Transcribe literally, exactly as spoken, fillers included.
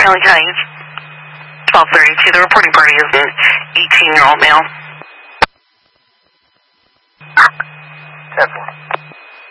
Kelly County, twelve thirty-two. The reporting party is an eighteen-year-old male. ten four.